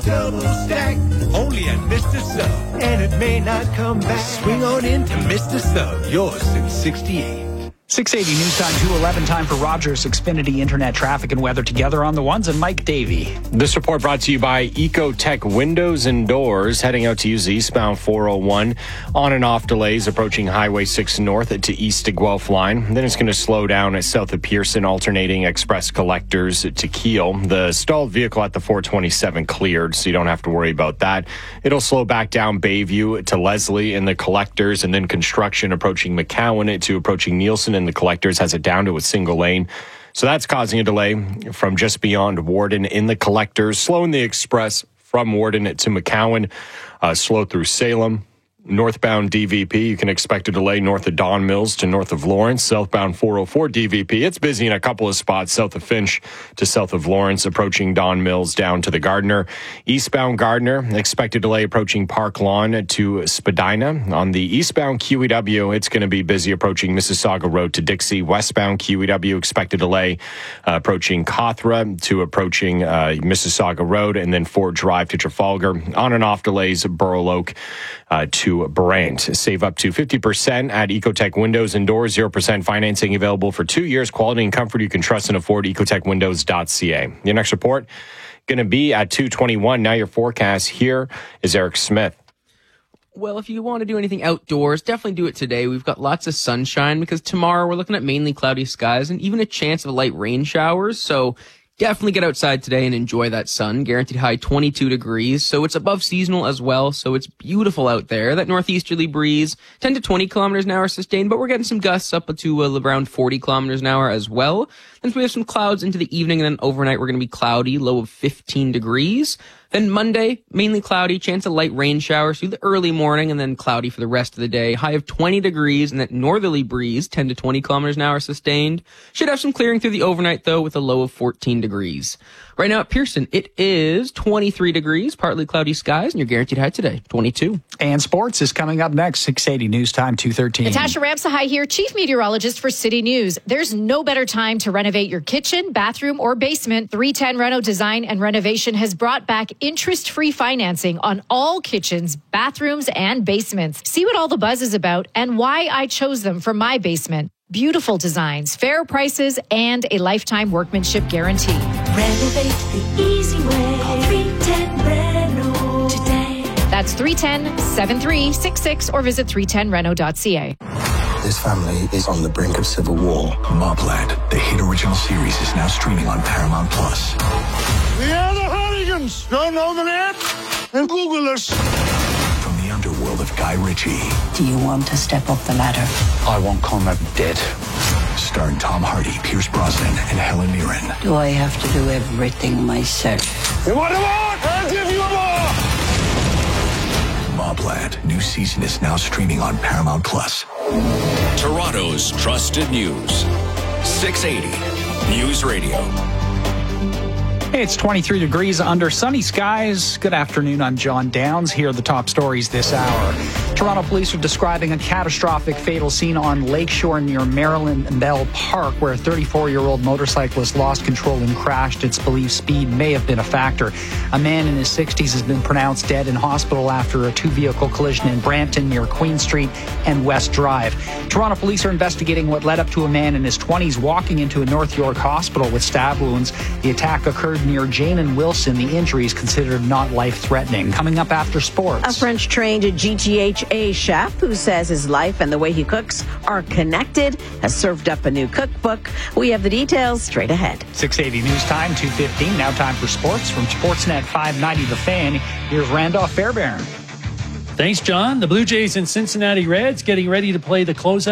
double stack. Only at Mr. Sub. And it may not come back. Swing on into Mr. Sub. Yours since 68. 680 News Time 211. Time for Rogers Xfinity Internet traffic and weather together on the ones and Mike Davey. This report brought to you by Ecotech Windows and Doors. Heading out to use the eastbound 401. On and off delays approaching Highway 6 north to east to Guelph line. Then it's going to slow down at south of Pearson, alternating express collectors to Kiel. The stalled vehicle at the 427 cleared, so you don't have to worry about that. It'll slow back down Bayview to Leslie in the collectors, and then construction approaching McCowan to approaching Nielsen and the collectors has it down to a single lane. So that's causing a delay from just beyond Warden in the collectors, slowing the express from Warden to McCowan, slow through Salem. Northbound DVP, you can expect a delay north of Don Mills to north of Lawrence. Southbound 404 DVP, it's busy in a couple of spots, south of Finch to south of Lawrence, approaching Don Mills down to the Gardner. Eastbound Gardner, expected delay approaching Park Lawn to Spadina. On the eastbound QEW, it's going to be busy approaching Mississauga Road to Dixie. Westbound QEW, expected delay approaching Cothra to approaching Mississauga Road, and then Fort Drive to Trafalgar. On and off delays, Burl Oak to Brant. Save up to 50% at Ecotech Windows and Doors. 0% financing available for 2 years. Quality and comfort you can trust and afford. EcotechWindows.ca. Your next report going to be at 2:21. Now your forecast. Here is Eric Smith. Well, if you want to do anything outdoors, definitely do it today. We've got lots of sunshine because tomorrow we're looking at mainly cloudy skies and even a chance of light rain showers. So definitely get outside today and enjoy that sun. Guaranteed high 22 degrees. So it's above seasonal as well. So it's beautiful out there. That northeasterly breeze, 10 to 20 kilometers an hour sustained, but we're getting some gusts up to around 40 kilometers an hour as well. Then we have some clouds into the evening, and then overnight we're going to be cloudy, low of 15 degrees. Then Monday, mainly cloudy, chance of light rain showers through the early morning, and then cloudy for the rest of the day. High of 20 degrees, and that northerly breeze, 10 to 20 kilometers an hour sustained. Should have some clearing through the overnight, though, with a low of 14 degrees. Right now at Pearson, it is 23 degrees, partly cloudy skies, and your guaranteed high today, 22. And sports is coming up next, 680 News Time 213. Natasha Ramsahai here, Chief Meteorologist for City News. There's no better time to renovate your kitchen, bathroom, or basement. 310 Reno Design and Renovation has brought back interest-free financing on all kitchens, bathrooms, and basements. See what all the buzz is about and why I chose them for my basement. Beautiful designs, fair prices, and a lifetime workmanship guarantee. Renovate the easy way. Call 310 Reno today. That's 310-7366 or visit 310reno.ca. This family is on the brink of civil war. Mobland, the hit original series, is now streaming on Paramount+. We are the Hardigans. Don't know the net? And Google us. From the underworld of Guy Ritchie. Do you want to step up the ladder? I want Conrad dead. Starring Tom Hardy, Pierce Brosnan, and Helen Mirren. Do I have to do everything myself? You want more? I'll give you more. Mobland, new season is now streaming on Paramount+. Toronto's trusted news. 680 News Radio. Hey, it's 23 degrees under sunny skies. Good afternoon. I'm John Downs. Here are the top stories this hour. Toronto police are describing a catastrophic fatal scene on Lakeshore near Maryland and Bell Park, where a 34-year-old motorcyclist lost control and crashed. It's believed speed may have been a factor. A man in his 60s has been pronounced dead in hospital after a two-vehicle collision in Brampton near Queen Street and West Drive. Toronto police are investigating what led up to a man in his 20s walking into a North York hospital with stab wounds. The attack occurred near Jane and Wilson. The injury is considered not life-threatening. Coming up after sports. A French-trained GTHA chef who says his life and the way he cooks are connected has served up a new cookbook. We have the details straight ahead. 680 News Time, 2:15. Now time for sports from Sportsnet 590 The Fan. Here's Randolph Fairbairn. Thanks, John. The Blue Jays and Cincinnati Reds getting ready to play the closeout